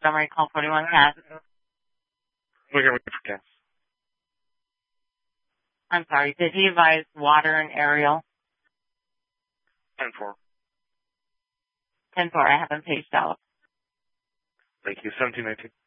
Summary call 41 gas. We're here with gas. I'm sorry, did he advise water and aerial? 10-4. 10-4, I have him paged out. Thank you. 1719.